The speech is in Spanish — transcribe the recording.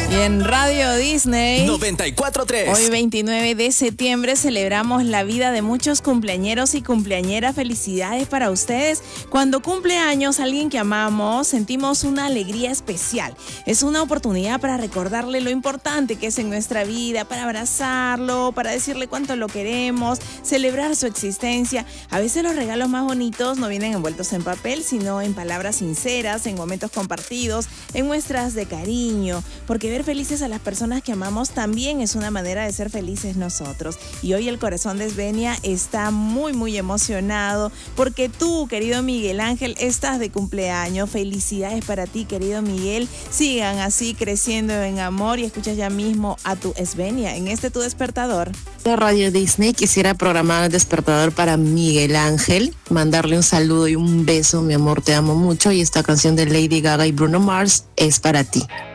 Y en Radio Disney 94.3. Hoy 29 de septiembre celebramos la vida de muchos cumpleañeros y cumpleañeras. Felicidades para ustedes. Cuando cumple años alguien que amamos, sentimos una alegría especial. Es una oportunidad para recordarle lo importante que es en nuestra vida, para abrazarlo, para decirle cuánto lo queremos, celebrar su existencia. A veces los regalos más bonitos no vienen envueltos en papel, sino en palabras sinceras, en momentos compartidos, en muestras de cariño, porque ver felices a las personas que amamos también es una manera de ser felices nosotros. Y hoy el corazón de Esbenia está muy emocionado porque tú, querido Miguel Ángel, estás de cumpleaños. Felicidades para ti, querido Miguel. Sigan así creciendo en amor y escuchas ya mismo a tu Esbenia en Tu Despertador. De Radio Disney quisiera programar el despertador para Miguel Ángel, mandarle un saludo y un beso, mi amor, te amo mucho, y esta canción de Lady Gaga y Bruno Mars es para ti.